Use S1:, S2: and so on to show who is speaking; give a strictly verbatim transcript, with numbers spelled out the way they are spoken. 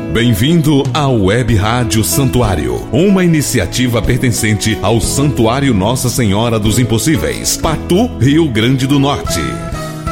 S1: Bem-vindo ao Web Rádio Santuário, uma iniciativa pertencente ao Santuário Nossa Senhora dos Impossíveis, Patu, Rio Grande do Norte.